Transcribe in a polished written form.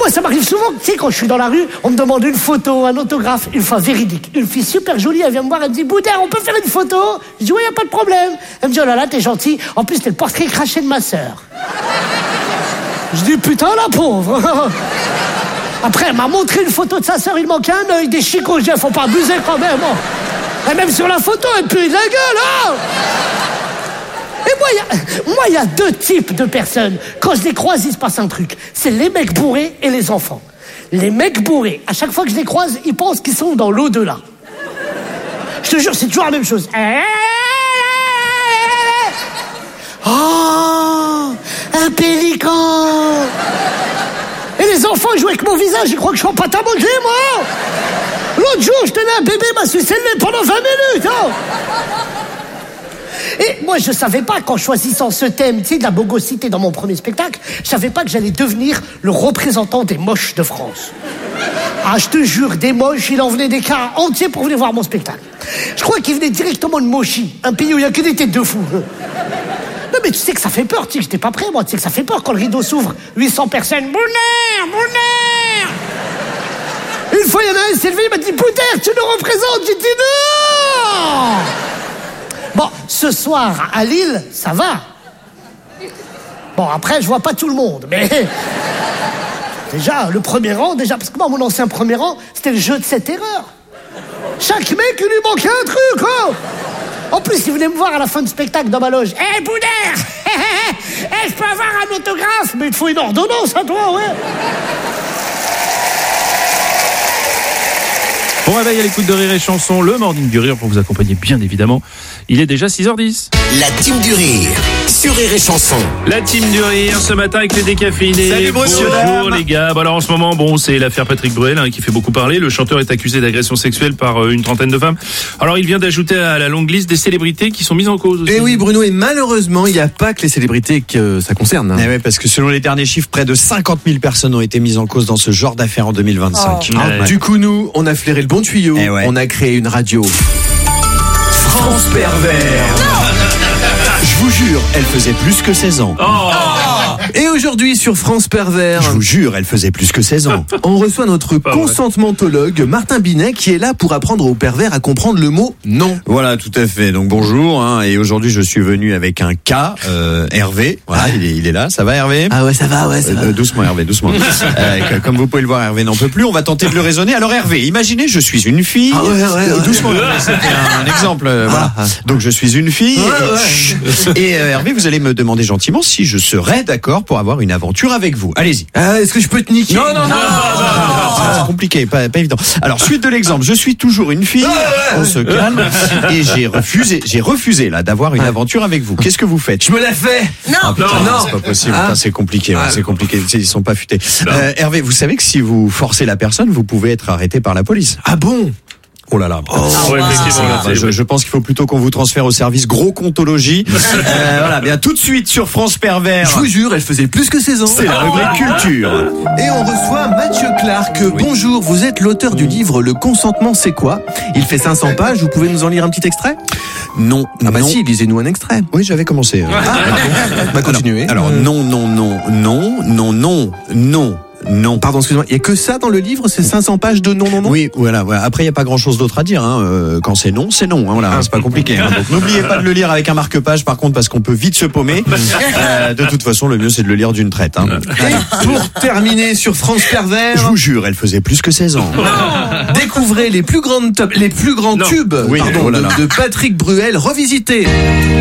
moi, ça m'arrive souvent, tu sais, quand je suis dans la rue, on me demande une photo, un autographe, une fois véridique. Une fille super jolie, elle vient me voir, elle me dit, Boudère, on peut faire une photo? Je dis, oui, y a pas de problème. Elle me dit, oh là là, t'es gentil. En plus, t'es le portrait craché de ma sœur. Je dis, putain, la pauvre. Après, elle m'a montré une photo de sa sœur, il manquait un œil, des chicots. Je dis, faut pas abuser quand même. Oh. Et même sur la photo, elle pue de la gueule, hein. Et moi, il y a deux types de personnes. Quand je les croise, il se passe un truc. C'est les mecs bourrés et les enfants. Les mecs bourrés, à chaque fois que je les croise, ils pensent qu'ils sont dans l'au-delà. Je te jure, c'est toujours la même chose. Oh, un pélican. Et les enfants, ils jouent avec mon visage, ils croient que je suis en pâte à modeler, moi. L'autre jour, je tenais un bébé, m'a sucé le nez pendant 20 minutes. Oh. Et moi, je savais pas, qu'en choisissant ce thème, tu sais, de la bogosité dans mon premier spectacle, je savais pas que j'allais devenir le représentant des moches de France. Ah, je te jure, des moches, il en venait des cars entiers pour venir voir mon spectacle. Je crois qu'il venait directement de Mochi, un pays où il y a que des têtes de fous. Non, mais tu sais que ça fait peur, tu sais que j'étais pas prêt, moi, tu sais que ça fait peur quand le rideau s'ouvre. 800 personnes, Boudère. Une fois, il y en a un, il s'est levé, il m'a dit, Boudère, tu nous représentes. J'ai dit, non. Bon, ce soir, à Lille, ça va. Bon, après, je vois pas tout le monde, mais... Déjà, le premier rang, parce que moi, mon ancien premier rang, c'était le jeu de cette erreur. Chaque mec, il lui manquait un truc, oh. En plus, il venait me voir à la fin du spectacle dans ma loge. Hé, Boudère. Je peux avoir un autographe? Mais il te faut une ordonnance à toi, ouais. Bon réveil à l'écoute de Rire et Chanson, le Morning du Rire pour vous accompagner bien évidemment. Il est déjà 6h10. La team du Rire sur Rire et Chanson. La team du Rire ce matin avec les décaféinés. Salut bonjour les gars. Bon, alors en ce moment, c'est l'affaire Patrick Bruel qui fait beaucoup parler. Le chanteur est accusé d'agression sexuelle par une trentaine de femmes. Alors il vient d'ajouter à la longue liste des célébrités qui sont mises en cause aussi. Et oui Bruno, et malheureusement il n'y a pas que les célébrités que ça concerne. Eh ouais, parce que selon les derniers chiffres, près de 50 000 personnes ont été mises en cause dans ce genre d'affaires en 2025. Oh. Ouais. Du coup nous, on a flairé le bon tuyau, on a créé une radio. France Pervers. Je vous jure, elle faisait plus que 16 ans. Et aujourd'hui sur France Pervers, Je vous jure, elle faisait plus que 16 ans. on reçoit notre consentementologue Martin Binet qui est là pour apprendre aux pervers à comprendre le mot non. Voilà, tout à fait. Donc bonjour, et aujourd'hui je suis venu avec un cas, Hervé. Voilà, il est là. Ça va Hervé? Ah ouais, ça va, ça va. Doucement Hervé, doucement. Comme vous pouvez le voir, Hervé n'en peut plus. On va tenter de le raisonner. Alors Hervé, imaginez, je suis une fille. Doucement, Hervé, c'était un exemple. Voilà. Donc je suis une fille. Et Hervé, vous allez me demander gentiment si je serais d'accord pour avoir une aventure avec vous. Allez-y. Est-ce que je peux te niquer? Non. C'est compliqué, pas évident. Alors, suite de l'exemple, je suis toujours une fille, on se calme, et j'ai refusé là d'avoir une aventure avec vous. Qu'est-ce que vous faites? Je me la fais. Non, c'est pas possible. Putain, c'est compliqué, c'est compliqué. Ils sont pas futés. Hervé, vous savez que si vous forcez la personne, vous pouvez être arrêté par la police. Ah bon? Oh là là. Je pense qu'il faut plutôt qu'on vous transfère au service gros comptologie. Voilà, bien tout de suite sur France Pervers. Je vous jure, elle faisait plus que 16 ans. C'est la rubrique culture. Et on reçoit Mathieu Clark. Oui. Bonjour, vous êtes l'auteur du livre Le consentement c'est quoi? Il fait 500 pages, vous pouvez nous en lire un petit extrait? Non. Ah bah si, lisez-nous un extrait. Oui, j'avais commencé. Continuez. Alors non. Non. Pardon, excusez-moi, il y a que ça dans le livre, c'est 500 pages de non. Oui, voilà. Après, il y a pas grand-chose d'autre à dire. Quand c'est non, c'est non. Voilà, c'est pas compliqué. Donc, n'oubliez pas de le lire avec un marque-page, par contre, parce qu'on peut vite se paumer. De toute façon, le mieux, c'est de le lire d'une traite. Et pour terminer sur France Pervers, je vous jure, elle faisait plus que 16 ans. Découvrez les plus grands tubes de Patrick Bruel revisités.